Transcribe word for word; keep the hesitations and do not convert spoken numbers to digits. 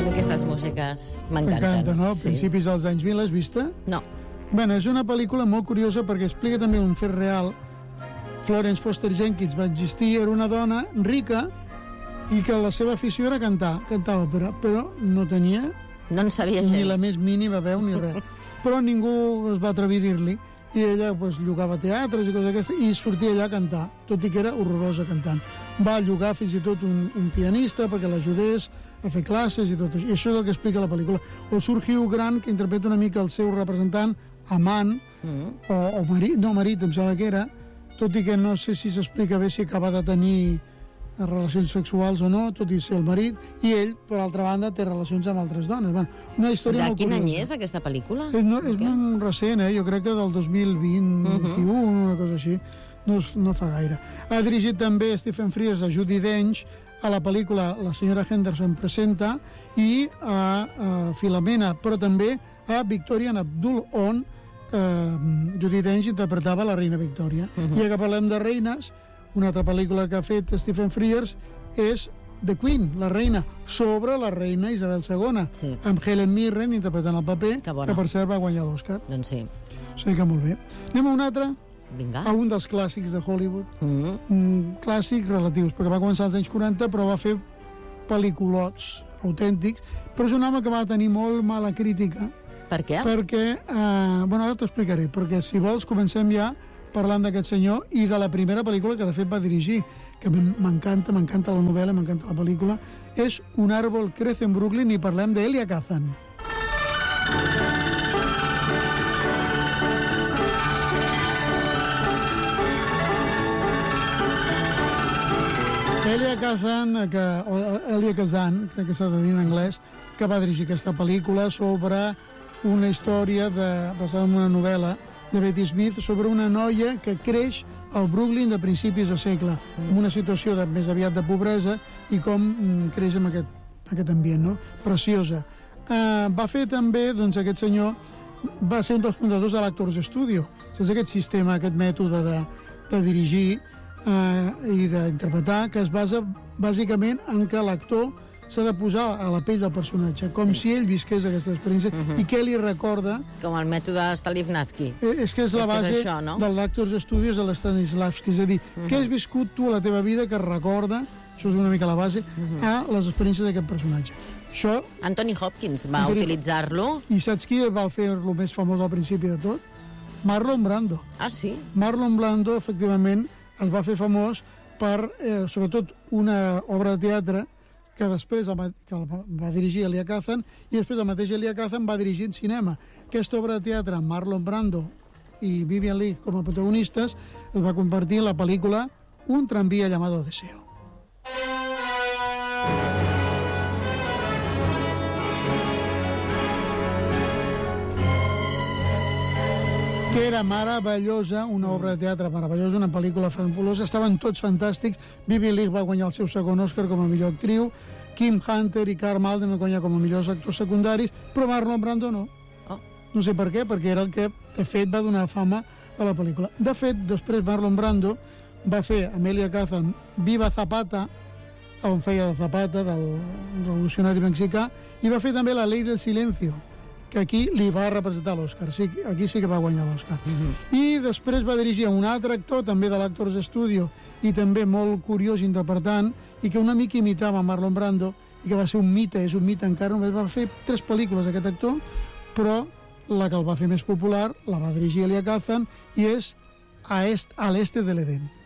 mi aquestes músiques m'encanten. M'encanta, no? Sí. Principis dels anys vint, l'has vista? No. Bé, és una pel·lícula molt curiosa perquè explica també un fet real. Florence Foster Jenkins va existir, era una dona rica i que la seva afició era cantar, cantar òpera, però no tenia No en sabia ni gens. la més mínima veu ni res. Però ningú es va atrevir a dir-li i ella pues, llogava teatres i coses d'aquestes i sortia allà a cantar, tot i que era horrorosa cantant. Va llogar fins i tot un, un pianista perquè l'ajudés a fer classes i tot això. I això és el que explica la pel·lícula. O surt Hugh Grant, que interpreta una mica el seu representant, amant, mm. o, o marit, no, marit, em sembla que era, tot i que no sé si s'explica bé si acaba de tenir relacions sexuals o no, tot i ser el marit, i ell, per altra banda, té relacions amb altres dones. Bueno, una història De molt quin curiosa. any és aquesta pel·lícula? És, no, és molt recent, eh? Jo crec que del dos mil vint, Mhm. vint-i-un, una cosa així. No, es- no fa gaire. Ha dirigit també Stephen Frears a Judi Dench a la pel·lícula La senyora Henderson presenta i a, a Filomena, però també a Victoria and Abdul, on eh, Judi Dench interpretava la reina Victòria. Mhm. I ja que parlem de reines, una altra pel·lícula que ha fet Stephen Frears és The Queen, la reina, sobre la reina Isabel segona, Sí. amb Helen Mirren interpretant el paper, Que bona. que per cert va guanyar l'Oscar. Doncs sí. O sigui que molt bé. Anem a un altre, Vinga. a un dels clàssics de Hollywood. Mm. Mm, clàssics relatius, perquè va començar als anys quaranta, però va fer pel·lículots autèntics, però és un home que va tenir molt mala crítica, Per què? perquè, eh, bueno, ara t'ho explicaré, perquè si vols comencem ja parlant d'aquest senyor i de la primera pel·lícula que de fet va dirigir, que m'encanta, m'encanta la novel·la, m'encanta la pel·lícula, és Un árbol crece en Brooklyn i parlem d'Elia Kazan. Elia Kazan, que, o Elia Kazan, crec que s'ha de dir en anglès, que va dirigir aquesta pel·lícula sobre una història de, basada en una novel·la de Betty Smith sobre una noia que creix al Brooklyn de principis de segle, mm. en una situació de, més aviat de pobresa i com mm, creix en aquest, aquest ambient, no? Preciosa. Uh, va fer també, doncs, aquest senyor va ser un dels fundadors de l'Actors Studio, és aquest sistema, aquest mètode de, de dirigir eh, i d'interpretar, que es basa bàsicament en que l'actor s'ha de posar a la pell del personatge, com sí. si ell visqués aquesta experiència, uh -huh. i què li recorda. Com el mètode Stanislavski. Eh, és que és la base és això, no? de l'Actors Studios de l'Stanislavski, és a dir, uh -huh. què has viscut tu a la teva vida que recorda, això és una mica la base, uh -huh. a les experiències d'aquest personatge. Això, Anthony Hopkins va Anthony... utilitzar-lo. I saps qui va fer-lo més famós al principi de tot? Marlon Brando. Ah, sí? Marlon Brando, efectivament, es va fer famós per, eh, sobretot, una obra de teatre que després el, que el va dirigir Elia Kazan, i després el mateix Elia Kazan va dirigir en cinema. Aquesta obra de teatre amb Marlon Brando i Vivian Leigh com a protagonistes es va convertir en la pel·lícula Un tranvía llamado Deseo. Que era meravellosa, una obra de teatre meravellosa, una pel·lícula fabulosa, estaven tots fantàstics. Vivian Leigh va guanyar el seu segon Oscar com a millor actriu, Kim Hunter i Karl Malden van guanyar com a millors actors secundaris, però Marlon Brando no. Oh. No sé per què, perquè era el que, de fet, va donar fama a la pel·lícula. De fet, després Marlon Brando va fer amb Elia Kazan Viva Zapata, on feia de Zapata, del revolucionari mexicà, i va fer també La Ley del Silencio, que aquí li va representar l'Oscar. Sí, aquí sí que va guanyar l'Oscar. Uh-huh. I després va dirigir un altre actor, també de l'Actors Studio, i també molt curiós interpretant, i que una mica imitava Marlon Brando, i que va ser un mite, és un mite encara, només va fer tres pel·lícules aquest actor, però la que el va fer més popular la va dirigir Elia Kazan, i és A, est, a l'este de l'Edén.